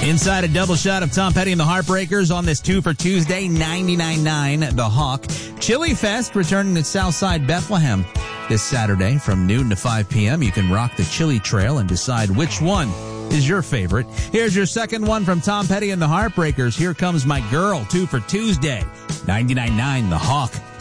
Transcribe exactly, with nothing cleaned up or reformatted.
Inside a double shot of Tom Petty and the Heartbreakers on this two for Tuesday, ninety-nine point nine The Hawk. Chili Fest returning to Southside Bethlehem this Saturday from noon to five p.m. You can rock the Chili Trail and decide which one is your favorite. Here's your second one from Tom Petty and the Heartbreakers. Here comes My Girl, two for Tuesday, ninety-nine point nine The Hawk.